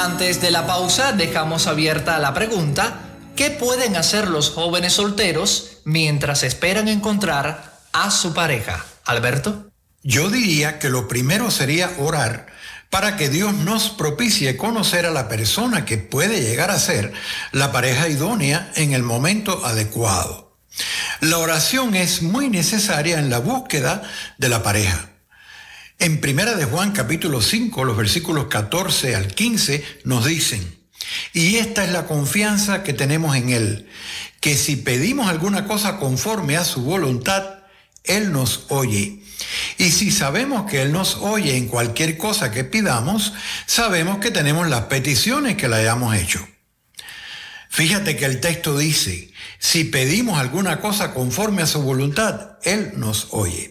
Antes de la pausa, dejamos abierta la pregunta: ¿qué pueden hacer los jóvenes solteros mientras esperan encontrar a su pareja? Alberto. Yo diría que lo primero sería orar para que Dios nos propicie conocer a la persona que puede llegar a ser la pareja idónea en el momento adecuado. La oración es muy necesaria en la búsqueda de la pareja. En 1 de Juan capítulo 5, los versículos 14 al 15 nos dicen: y esta es la confianza que tenemos en Él, que si pedimos alguna cosa conforme a su voluntad, Él nos oye. Y si sabemos que Él nos oye en cualquier cosa que pidamos, sabemos que tenemos las peticiones que le hayamos hecho. Fíjate que el texto dice: si pedimos alguna cosa conforme a su voluntad, Él nos oye.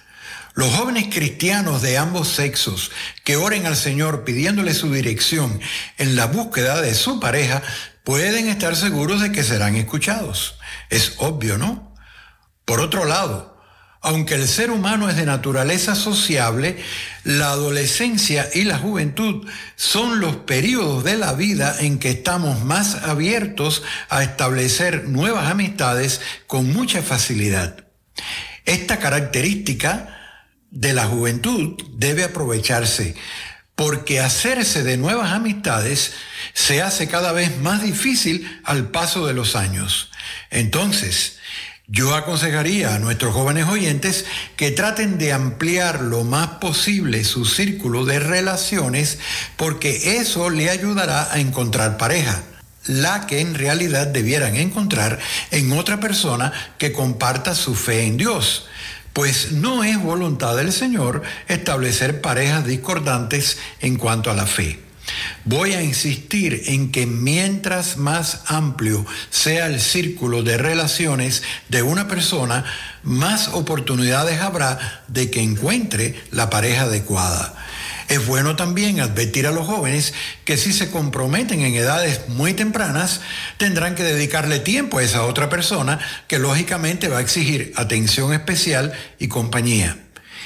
Los jóvenes cristianos de ambos sexos que oren al Señor pidiéndole su dirección en la búsqueda de su pareja pueden estar seguros de que serán escuchados. Es obvio, ¿no? Por otro lado, aunque el ser humano es de naturaleza sociable, la adolescencia y la juventud son los periodos de la vida en que estamos más abiertos a establecer nuevas amistades con mucha facilidad. Esta característica de la juventud debe aprovecharse, porque hacerse de nuevas amistades se hace cada vez más difícil al paso de los años. Entonces, yo aconsejaría a nuestros jóvenes oyentes que traten de ampliar lo más posible su círculo de relaciones, porque eso le ayudará a encontrar pareja, la que en realidad debieran encontrar en otra persona que comparta su fe en Dios. Pues no es voluntad del Señor establecer parejas discordantes en cuanto a la fe. Voy a insistir en que mientras más amplio sea el círculo de relaciones de una persona, más oportunidades habrá de que encuentre la pareja adecuada. Es bueno también advertir a los jóvenes que si se comprometen en edades muy tempranas, tendrán que dedicarle tiempo a esa otra persona que lógicamente va a exigir atención especial y compañía.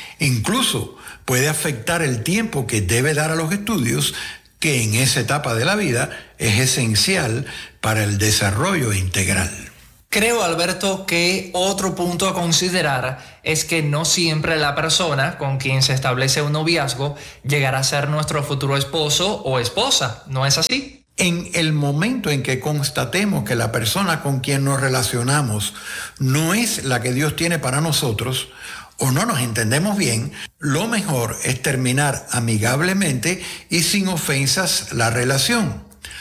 Incluso puede afectar el tiempo que debe dar a los estudios, que en esa etapa de la vida es esencial para el desarrollo integral. Creo, Alberto, que otro punto a considerar es que no siempre la persona con quien se establece un noviazgo llegará a ser nuestro futuro esposo o esposa. ¿No es así? En el momento en que constatemos que la persona con quien nos relacionamos no es la que Dios tiene para nosotros, o no nos entendemos bien, lo mejor es terminar amigablemente y sin ofensas la relación.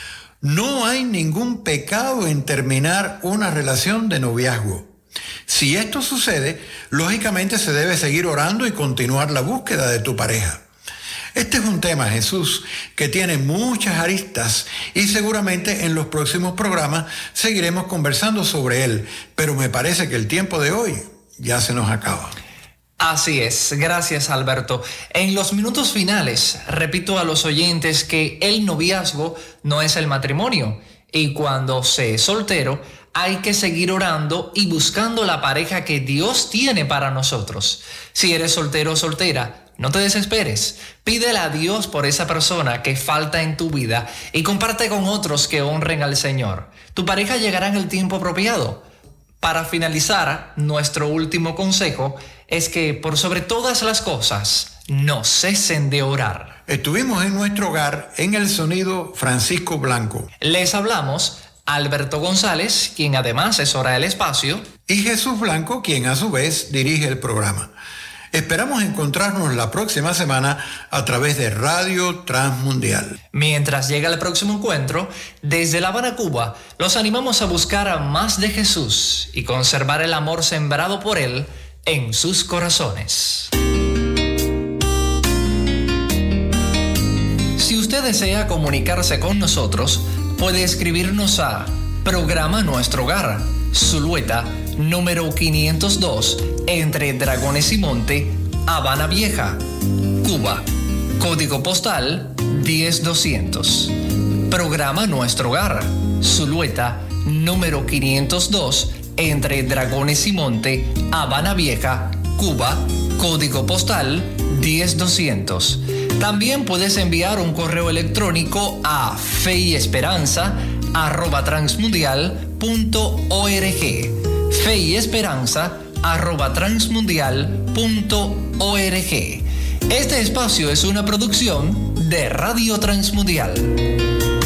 No hay ningún pecado en terminar una relación de noviazgo. Si esto sucede, lógicamente se debe seguir orando y continuar la búsqueda de tu pareja. Este es un tema, Jesús, que tiene muchas aristas y seguramente en los próximos programas seguiremos conversando sobre él, pero me parece que el tiempo de hoy ya se nos acaba. Así es, gracias Alberto. En los minutos finales, repito a los oyentes que el noviazgo no es el matrimonio y cuando se es soltero hay que seguir orando y buscando la pareja que Dios tiene para nosotros. Si eres soltero o soltera, no te desesperes, pídele a Dios por esa persona que falta en tu vida y comparte con otros que honren al Señor. Tu pareja llegará en el tiempo apropiado. Para finalizar, nuestro último consejo es que por sobre todas las cosas no cesen de orar. Estuvimos en nuestro hogar en el sonido Francisco Blanco. Les hablamos Alberto González, quien además es Hora del Espacio, y Jesús Blanco, quien a su vez dirige el programa. Esperamos encontrarnos la próxima semana a través de Radio Transmundial. Mientras llega el próximo encuentro, desde La Habana, Cuba, los animamos a buscar a más de Jesús y conservar el amor sembrado por Él en sus corazones. Si usted desea comunicarse con nosotros, puede escribirnos a Programa Nuestro Hogar, Zulueta, número 502, entre Dragones y Monte, Habana Vieja, Cuba. Código postal 10200. Programa Nuestro Hogar, Zulueta, número 502, entre Dragones y Monte, Habana Vieja, Cuba. Código postal 10200. También puedes enviar un correo electrónico a feyesperanza@transmundial.org. feyesperanza@transmundial.org. Este espacio es una producción de Radio Transmundial.